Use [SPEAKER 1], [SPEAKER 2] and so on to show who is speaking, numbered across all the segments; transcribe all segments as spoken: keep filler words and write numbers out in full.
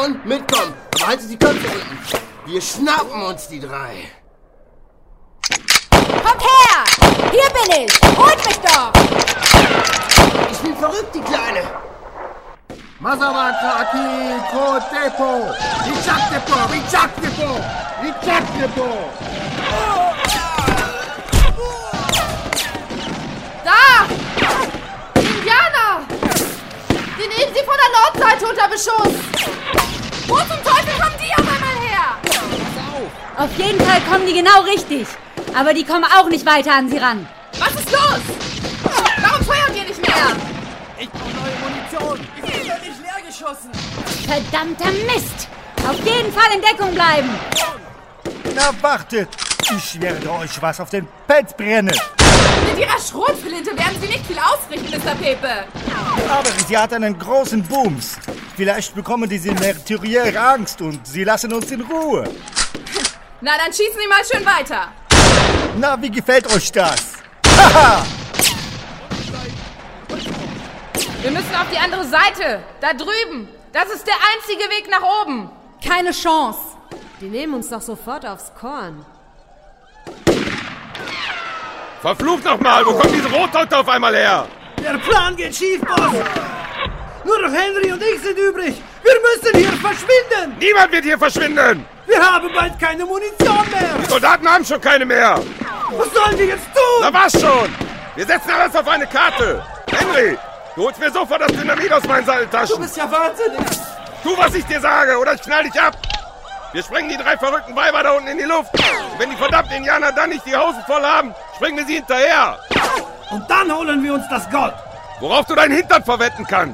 [SPEAKER 1] Und mitkommen, aber haltet die Köpfe unten. Wir schnappen uns die drei.
[SPEAKER 2] Kommt her! Hier bin ich! Holt mich doch!
[SPEAKER 1] Ich bin verrückt, die Kleine.
[SPEAKER 3] Mazavanta aquí, Kotepo! Ichaktepo! Ichaktepo! Ichaktepo!
[SPEAKER 2] Da! Indianer! Die nehmen sie von der Nordseite unter Beschuss! Wo zum Teufel kommen die auf einmal her?
[SPEAKER 4] Auf jeden Fall kommen die genau richtig. Aber die kommen auch nicht weiter an sie ran.
[SPEAKER 2] Was ist los? Warum feuert ihr nicht mehr?
[SPEAKER 5] Ich brauche neue Munition. Die sind ja nicht leer geschossen.
[SPEAKER 4] Verdammter Mist! Auf jeden Fall in Deckung bleiben.
[SPEAKER 6] Na wartet! Ich werde euch was auf den Pelz brennen.
[SPEAKER 2] Mit ihrer Schrotflinte werden sie nicht viel ausrichten, Mister Pepe.
[SPEAKER 6] Aber sie hat einen großen Booms. Vielleicht bekommen diese Märtyrier Angst und sie lassen uns in Ruhe.
[SPEAKER 2] Na, dann schießen Sie mal schön weiter.
[SPEAKER 6] Na, wie gefällt euch das? Haha!
[SPEAKER 2] Wir müssen auf die andere Seite. Da drüben. Das ist der einzige Weg nach oben.
[SPEAKER 7] Keine Chance. Die nehmen uns doch sofort aufs Korn.
[SPEAKER 8] Verflucht nochmal, wo kommt diese Rothäute auf einmal her?
[SPEAKER 5] Der Plan geht schief, Boss. Nur noch Henry und ich sind übrig. Wir müssen hier verschwinden.
[SPEAKER 8] Niemand wird hier verschwinden.
[SPEAKER 5] Wir haben bald keine Munition mehr.
[SPEAKER 8] Die Soldaten haben schon keine mehr.
[SPEAKER 5] Was sollen wir jetzt tun?
[SPEAKER 8] Na was schon? Wir setzen alles auf eine Karte. Henry, du holst mir sofort das Dynamit aus meinen Seiteltaschen.
[SPEAKER 5] Du bist ja wahnsinnig.
[SPEAKER 8] Tu, was ich dir sage, oder ich knall dich ab. Wir sprengen die drei verrückten Weiber da unten in die Luft. Und wenn die verdammten Indianer dann nicht die Hosen voll haben, sprengen wir sie hinterher.
[SPEAKER 5] Und dann holen wir uns das Gold.
[SPEAKER 8] Worauf du deinen Hintern verwetten kannst.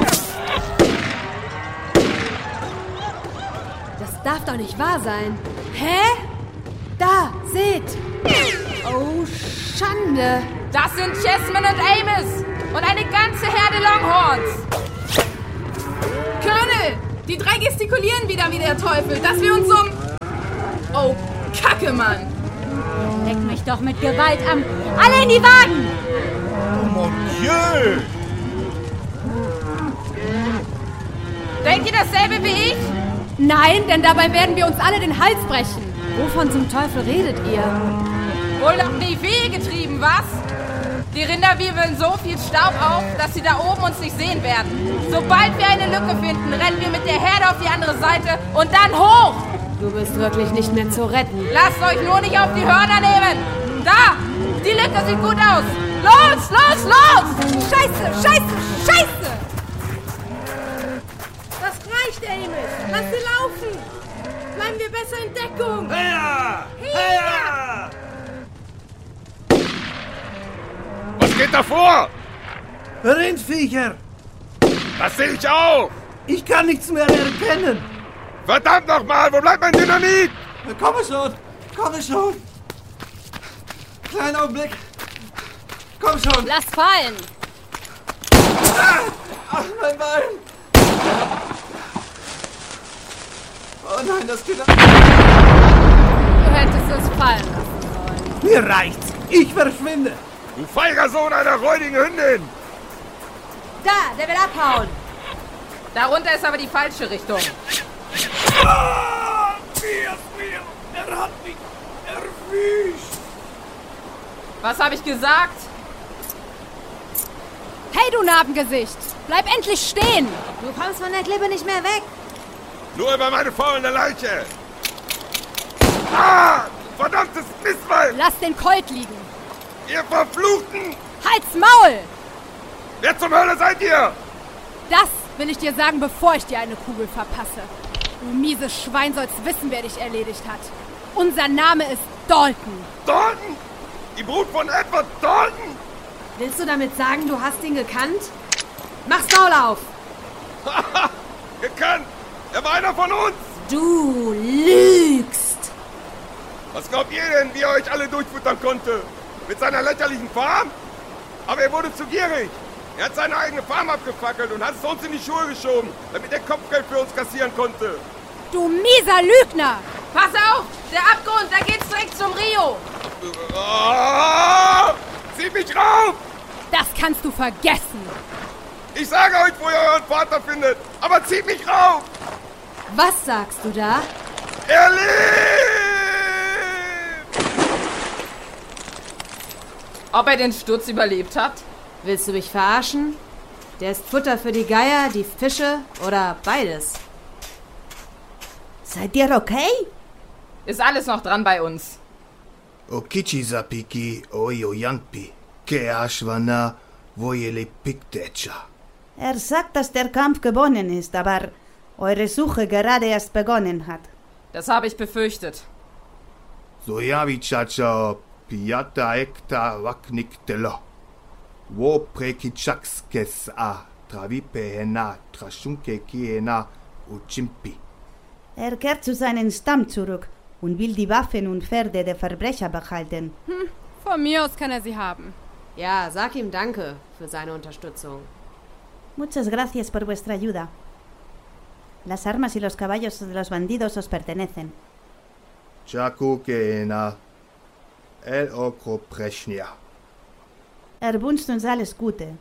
[SPEAKER 7] Das darf doch nicht wahr sein. Hä? Da, seht. Oh, Schande.
[SPEAKER 2] Das sind Chessman und Amos. Und eine ganze Herde Longhorns. Colonel, die drei gestikulieren wieder wie der Teufel, dass wir uns um... Oh, Kacke, Mann.
[SPEAKER 4] Leck mich doch mit Gewalt am... Alle in die Wagen!
[SPEAKER 6] Oh mon Dieu!
[SPEAKER 2] Denkt ihr dasselbe wie ich?
[SPEAKER 7] Nein, denn dabei werden wir uns alle den Hals brechen. Wovon zum Teufel redet ihr?
[SPEAKER 2] Wohl noch nie Wehe getrieben, was? Die Rinder wirbeln so viel Staub auf, dass sie da oben uns nicht sehen werden. Sobald wir eine Lücke finden, rennen wir mit der Herde auf die andere Seite und dann hoch!
[SPEAKER 7] Du bist wirklich nicht mehr zu retten.
[SPEAKER 2] Lasst euch nur nicht auf die Hörner nehmen! Da! Die Lücke sieht gut aus! Los, los, los!
[SPEAKER 7] Scheiße, scheiße, scheiße! Das reicht, Amos. Lass sie laufen! Bleiben wir besser in Deckung!
[SPEAKER 5] Her! Her!
[SPEAKER 8] Was geht da vor?
[SPEAKER 5] Rindviecher!
[SPEAKER 8] Das sehe ich auch!
[SPEAKER 5] Ich kann nichts mehr erkennen!
[SPEAKER 8] Verdammt nochmal, wo bleibt mein Dynamit?
[SPEAKER 5] Komm schon! Komm schon! Kleinen Augenblick! Komm schon!
[SPEAKER 7] Lass fallen!
[SPEAKER 5] Ah! Ach, mein Bein! Oh nein, das geht...
[SPEAKER 7] Du hättest es fallen lassen sollen.
[SPEAKER 5] Mir reicht's! Ich verschwinde!
[SPEAKER 8] Du feiger Sohn einer räudigen Hündin!
[SPEAKER 2] Da, der will abhauen. Darunter ist aber die falsche Richtung.
[SPEAKER 5] Ah! Mir, mir! Er hat mich erwischt!
[SPEAKER 2] Was habe ich gesagt?
[SPEAKER 7] Hey, du Narbengesicht! Bleib endlich stehen!
[SPEAKER 4] Du kommst von der Klippe nicht mehr weg.
[SPEAKER 8] Nur über meine faulende Leiche! Ah! Verdammtes Mistweib!
[SPEAKER 7] Lass den Colt liegen!
[SPEAKER 8] Ihr Verfluchten!
[SPEAKER 7] Halt's Maul!
[SPEAKER 8] Wer zum Hölle seid ihr?
[SPEAKER 7] Das will ich dir sagen, bevor ich dir eine Kugel verpasse. Du mieses Schwein sollst wissen, wer dich erledigt hat. Unser Name ist Dalton.
[SPEAKER 8] Dalton? Die Brut von Edward Dalton?
[SPEAKER 7] Willst du damit sagen, du hast ihn gekannt? Mach's Maul auf!
[SPEAKER 8] Haha! Gekannt! Er war einer von uns!
[SPEAKER 7] Du lügst!
[SPEAKER 8] Was glaubt ihr denn, wie er euch alle durchfuttern konnte? Mit seiner lächerlichen Farm? Aber er wurde zu gierig. Er hat seine eigene Farm abgefackelt und hat es uns in die Schuhe geschoben, damit er Kopfgeld für uns kassieren konnte.
[SPEAKER 7] Du mieser Lügner!
[SPEAKER 2] Pass auf! Der Abgrund, da geht's direkt zum Rio!
[SPEAKER 8] Oh, zieh mich rauf!
[SPEAKER 7] Das kannst du vergessen!
[SPEAKER 8] Ich sage euch, wo ihr euren Vater findet, aber zieht mich rauf!
[SPEAKER 4] Was sagst du da?
[SPEAKER 8] Er lebt!
[SPEAKER 2] Ob er den Sturz überlebt hat?
[SPEAKER 9] Willst du mich verarschen? Der ist Futter für die Geier, die Fische oder beides.
[SPEAKER 10] Seid ihr okay?
[SPEAKER 2] Ist alles noch dran bei uns.
[SPEAKER 3] Okichi zapiki oyo yanpi. Ke ashwana voyele piktecha.
[SPEAKER 10] Er sagt, dass der Kampf gewonnen ist, aber eure Suche gerade erst begonnen hat.
[SPEAKER 2] Das habe ich befürchtet.
[SPEAKER 3] Soyavi chacha piata ekta wakniktelo. Wo prekichakskes a travipehena trashunke kiena uchimpi.
[SPEAKER 10] Er kehrt zu seinem Stamm zurück und will die Waffen und Pferde der Verbrecher behalten.
[SPEAKER 7] Hm, von mir aus kann er sie haben.
[SPEAKER 9] Ja, sag ihm Danke für seine Unterstützung.
[SPEAKER 10] Muchas gracias por vuestra ayuda. Las armas y los caballos de los bandidos os pertenecen.
[SPEAKER 3] Chaku keena el okro preshnia.
[SPEAKER 10] Er wünscht uns alles Gute.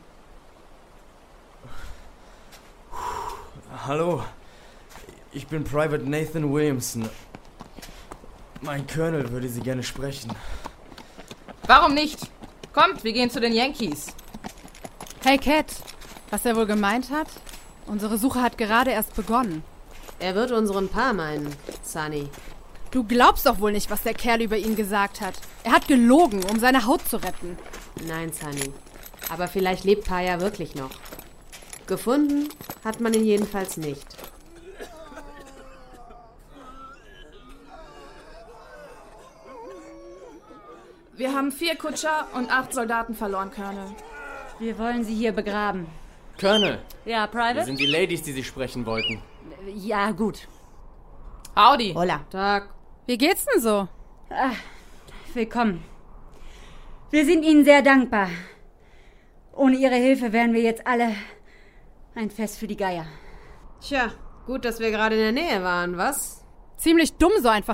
[SPEAKER 11] Hallo, ich bin Private Nathan Williamson. Mein Colonel würde Sie gerne sprechen.
[SPEAKER 2] Warum nicht? Kommt, wir gehen zu den Yankees.
[SPEAKER 7] Hey Cat, was er wohl gemeint hat? Unsere Suche hat gerade erst begonnen.
[SPEAKER 9] Er wird unseren Pa meinen, Sunny.
[SPEAKER 7] Du glaubst doch wohl nicht, was der Kerl über ihn gesagt hat. Er hat gelogen, um seine Haut zu retten.
[SPEAKER 9] Nein, Sunny. Aber vielleicht lebt Pa ja wirklich noch. Gefunden hat man ihn jedenfalls nicht.
[SPEAKER 12] Wir haben vier Kutscher und acht Soldaten verloren, Colonel.
[SPEAKER 4] Wir wollen sie hier begraben.
[SPEAKER 11] Colonel.
[SPEAKER 4] Ja, Private?
[SPEAKER 11] Wir sind die Ladies, die Sie sprechen wollten.
[SPEAKER 4] Ja, gut.
[SPEAKER 2] Howdy.
[SPEAKER 10] Hola.
[SPEAKER 9] Tag.
[SPEAKER 7] Wie geht's denn so?
[SPEAKER 4] Ach, willkommen. Wir sind Ihnen sehr dankbar. Ohne Ihre Hilfe wären wir jetzt alle ein Fest für die Geier.
[SPEAKER 9] Tja, gut, dass wir gerade in der Nähe waren, was?
[SPEAKER 7] Ziemlich dumm, so einfach